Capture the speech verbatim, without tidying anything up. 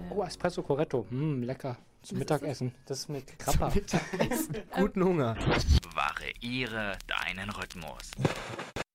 Oh, Espresso Corretto. Mm, lecker. Zum Mittagessen. Das ist mit Krapper. Mittagessen. Guten Hunger. Variiere deinen Rhythmus.